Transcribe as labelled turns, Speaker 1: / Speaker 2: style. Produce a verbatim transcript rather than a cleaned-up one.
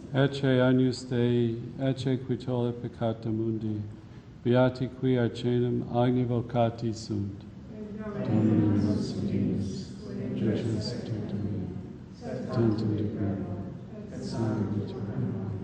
Speaker 1: Ecce agnus Dei, ecce qui tollit peccata mundi, beati qui arcenum agni vocati sunt. Domini nos Dominus, Jejus et Domini, tantum de gloria, et salve vita.